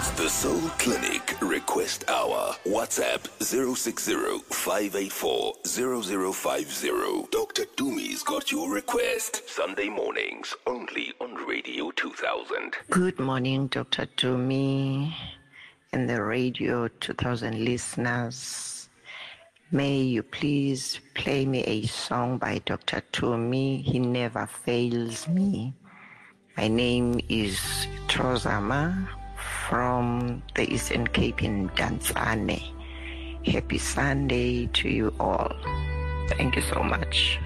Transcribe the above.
The Soul Clinic Request Hour. WhatsApp 060-584-0050. Dr. Tumi's got your request. Sunday mornings only on Radio 2000. Good morning, Dr. Tumi and the Radio 2000 listeners. May you please play me a song by Dr. Tumi. He never fails me. My name is Trozama from the Eastern Cape in Danzane. Happy Sunday to you all. Thank you so much.